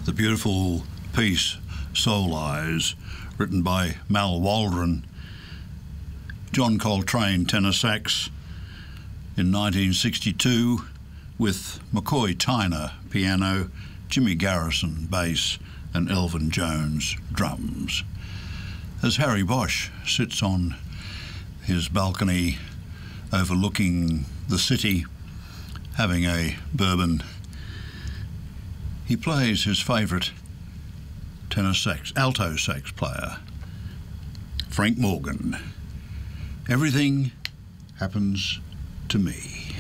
the beautiful piece Soul Eyes, written by Mal Waldron. John Coltrane tenor sax in 1962 with McCoy Tyner piano, Jimmy Garrison bass and Elvin Jones drums. As Harry Bosch sits on his balcony overlooking the city, having a bourbon, he plays his favourite alto sax player, Frank Morgan. Everything happens to me.